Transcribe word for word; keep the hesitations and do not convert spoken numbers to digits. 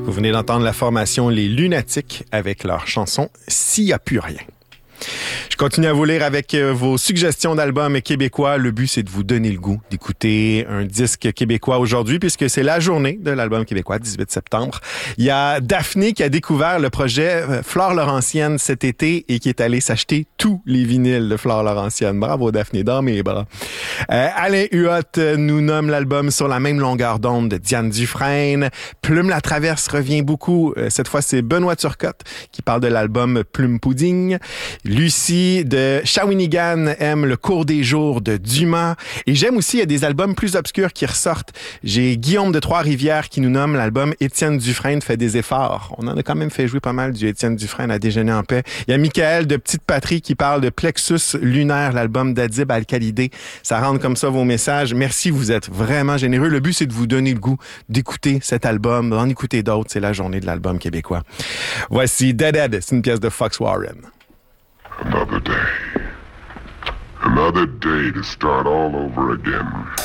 Vous venez d'entendre la formation Les Lunatiques avec leur chanson « S'il y a plus rien ». Je continue à vous lire avec vos suggestions d'albums québécois. Le but, c'est de vous donner le goût d'écouter un disque québécois aujourd'hui, puisque c'est la journée de l'album québécois, dix-huit septembre. Il y a Daphné qui a découvert le projet Flore Laurentienne cet été et qui est allée s'acheter tous les vinyles de Flore Laurentienne. Bravo Daphné, dans mes bras. Euh, Alain Huot nous nomme l'album Sur la même longueur d'onde de Diane Dufresne. Plume la Traverse revient beaucoup. Euh, cette fois, c'est Benoît Turcotte qui parle de l'album Plume Pudding. Lucie de Shawinigan aime Le cours des jours de Dumas. Et j'aime aussi, il y a des albums plus obscurs qui ressortent. J'ai Guillaume de Trois-Rivières qui nous nomme l'album Étienne Dufresne fait des efforts. On en a quand même fait jouer pas mal du Étienne Dufresne à Déjeuner en paix. Il y a Michael de Petite Patrie qui parle de Plexus lunaire, l'album d'Adib Al-Khalidé. Ça rentre comme ça vos messages. Merci, vous êtes vraiment généreux. Le but, c'est de vous donner le goût d'écouter cet album, d'en écouter d'autres. C'est la journée de l'album québécois. Voici Deadhead, c'est une pièce de Fox Warren. Another day. Another day to start all over again.